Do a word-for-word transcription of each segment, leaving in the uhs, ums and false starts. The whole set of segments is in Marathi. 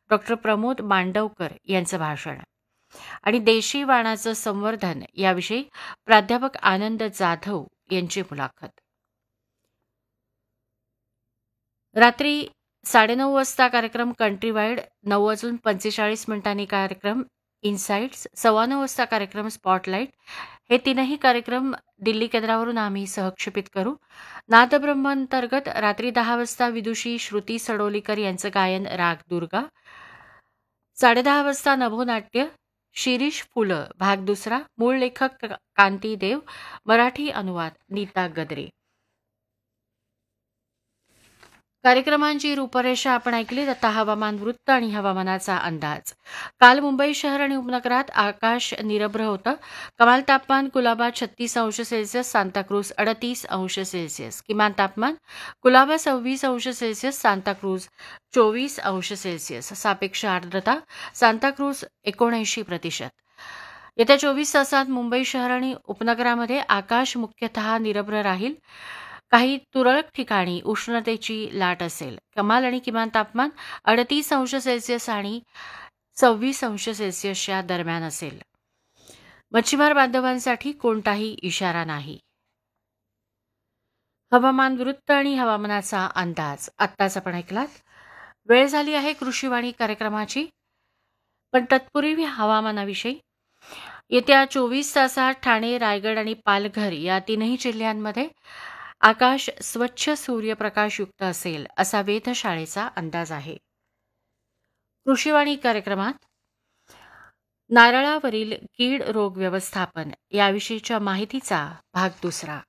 डॉक्टर प्रमोद मांडवकर यांचं भाषण आणि देशी वाणाचं संवर्धन याविषयी प्राध्यापक आनंद जाधव यांची मुलाखत. रात्री साडेनऊ वाजता कार्यक्रम कंट्री वाईड, नऊ वाजून पंचेचाळीस मिनिटांनी कार्यक्रम इन्साइट्स, सव्वा नऊ वाजता कार्यक्रम स्पॉटलाईट. हे तीनही कार्यक्रम दिल्ली केंद्रावरून आम्ही सहक्षेपित करू. नादब्रह्मांतर्गत रात्री दहा वाजता विदुषी श्रुती सडोलीकर यांचं गायन राग दुर्गा. साडेदहा वाजता नभोनाट्य शिरीष फुलं भाग दुसरा, मूळ लेखक कांती देव, मराठी अनुवाद नीता गद्रे. कार्यक्रमांची रूपरेषा आपण ऐकली. आता हवामान वृत्त आणि हवामानाचा अंदाज. काल मुंबई शहर आणि उपनगरात आकाश निरभ्र होतं. कमाल तापमान कुलाबा छत्तीस अंश सेल्सिअस, सांताक्रूज अडतीस अंश सेल्सिअस. किमान तापमान कुलाबा सव्वीस अंश सेल्सिअस, सांताक्रूज चोवीस अंश सेल्सिअस. सापेक्ष आर्द्रता सांताक्रूज एकोणऐंशी प्रतिशत. येत्या चोवीस तासात मुंबई शहर आणि उपनगरामध्ये आकाश मुख्यतः निरभ्र राहील. काही तुरळक ठिकाणी उष्णतेची लाट असेल. कमाल आणि किमान तापमान अडतीस अंश सेल्सिअस आणि सव्वीस अंश सेल्सिअसच्या दरम्यान असेल. मच्छीमार बांधवांसाठी कोणताही इशारा नाही. हवामान वृत्त आणि हवामानाचा अंदाज आत्ताच आपण ऐकलात. वेळ झाली आहे कृषीवाणी कार्यक्रमाची, पण तत्पूर्वी हवामानाविषयी. येत्या चोवीस तासात ठाणे, रायगड आणि पालघर या तीनही जिल्ह्यांमध्ये आकाश स्वच्छ सूर्यप्रकाशयुक्त असेल असा वेधशाळेचा अंदाज आहे. कृषीवाणी कार्यक्रमात नारळावरील कीड रोग व्यवस्थापन याविषयीच्या माहितीचा भाग दुसरा.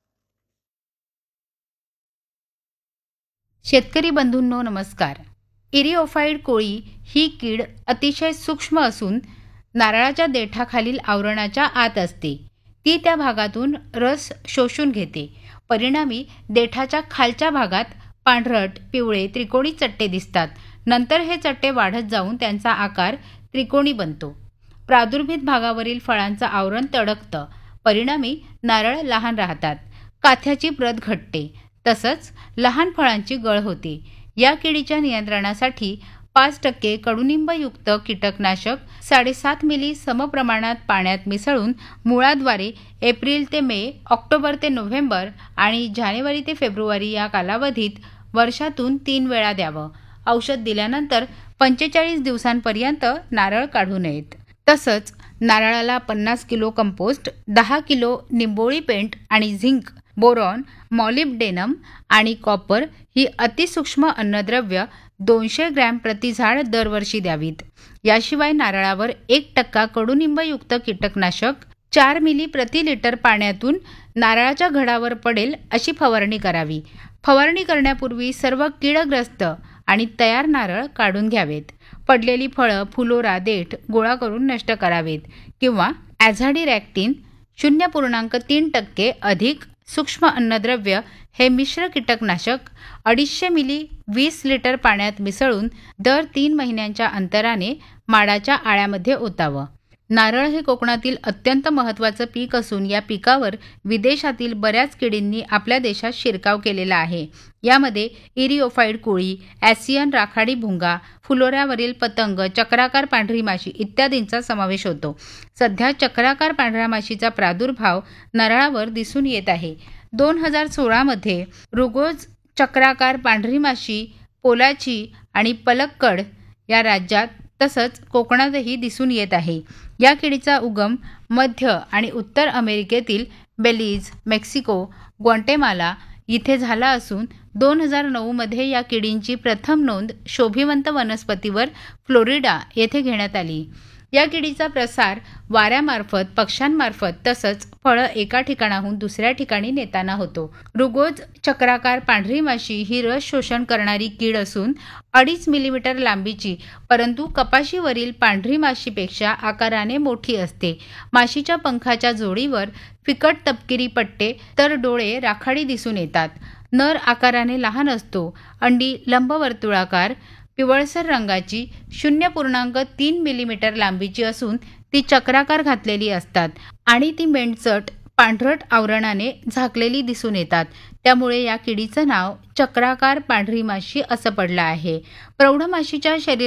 शेतकरी बंधूंनो नमस्कार. इरिओफाइड कोळी ही कीड अतिशय सूक्ष्म असून नारळाच्या देठाखालील आवरणाच्या आत असते. ती त्या भागातून रस शोषून घेते. परिणामी देठाच्या खालच्या भागात पांढरट, पिवळे, त्रिकोणी चट्टे दिसतात. नंतर हे चट्टे वाढत जाऊन त्यांचा आकार त्रिकोणी बनतो. प्रादुर्भित भागावरील फळांचं आवरण तडकतं. परिणामी नारळ लहान राहतात. काथ्याची प्रत घटते. तसंच लहान फळांची गळ होते. या किडीच्या नियंत्रणासाठी पाच टक्के कडुनिंबयुक्त कीटकनाशक साडेसात मिली समप्रमाणात पाण्यात मिसळून मुळाद्वारे एप्रिल ते मे, ऑक्टोबर ते नोव्हेंबर आणि जानेवारी ते फेब्रुवारी या कालावधीत वर्षातून तीन वेळा द्यावं. औषध दिल्यानंतर पंचेचाळीस दिवसांपर्यंत नारळ काढू नयेत. तसंच नारळाला पन्नास किलो कंपोस्ट, दहा किलो निंबोळी पेंट आणि झिंक, बोरॉन, मॉलिब्डेनम आणि कॉपर ही अतिसूक्ष्म अन्नद्रव्य दोनशे ग्रॅम प्रति झाड दरवर्षी द्यावीत. याशिवाय नारळावर एक टक्का कडुनिंबयुक्त कीटकनाशक चार मिली प्रति लिटर पाण्यातून नारळाच्या घडावर पडेल अशी फवारणी करावी. फवारणी करण्यापूर्वी सर्व कीडग्रस्त आणि तयार नारळ काढून घ्यावेत. पडलेली फळं, फुलोरा, देठ गोळा करून नष्ट करावेत किंवा ॲझाडिरॅक्टिन शून्य पूर्णांक तीन टक्के अधिक सूक्ष्म अन्नद्रव्य हे मिश्र कीटकनाशक अडीचशे मिली वीस लिटर पाण्यात मिसळून दर तीन महिन्यांच्या अंतराने माडाच्या आळ्यामध्ये ओतावं. नारळ हे कोकणातील अत्यंत महत्त्वाचं पीक असून या पिकावर विदेशातील बऱ्याच किडींनी आपल्या देशात शिरकाव केलेला आहे. यामध्ये इरिओफाइड कोळी, ॲसियन राखाडी भुंगा, फुलोऱ्यावरील पतंग, चक्राकार पांढरी माशी इत्यादींचा समावेश होतो. सध्या चक्राकार पांढऱ्या माशीचा प्रादुर्भाव नारळावर दिसून येत आहे. दोन हजार सोळामध्ये रुगोज, चक्राकार पांढरी माशी, पोलाची आणि पलक्कड या राज्यात तसंच कोकणातही दिसून येत आहे. या किडीचा उगम मध्य आणि उत्तर अमेरिकेतील बेलीज, मेक्सिको, ग्वाटेमाला इथे झाला असून दोन हजार नऊमध्ये या किडींची प्रथम नोंद शोभिवंत वनस्पतीवर फ्लोरिडा येथे घेण्यात आली. या किडीचा प्रसार वाऱ्यामार्फत, पक्ष्यांमार्फत तसंच फळं एका ठिकाणाहून दुसऱ्या ठिकाणी नेताना होतो. रुगोज चक्राकार पांढरी माशी ही रस शोषण करणारी कीड असून अडीच मिलीमीटर लांबीची, परंतु कपाशीवरील पांढरी माशीपेक्षा आकाराने मोठी असते. माशीच्या पंखाच्या जोडीवर फिकट तपकिरी पट्टे तर डोळे राखाडी दिसून येतात. नर आकाराने लहान असतो. अंडी लंबवर्तुळाकार, पिवळसर रंगाची, शून्य पूर्णांक तीन मिलीमीटर लांबीची असून ती चक्राकार घातलेली असतात आणि ती मेंढचट पांढरट आवरणाने झाकलेली दिसून येतात. त्यामुळे या किडीचं नाव चक्राकार पांढरी माशी असं पडलं आहे. प्रौढ माशीच्या शरीर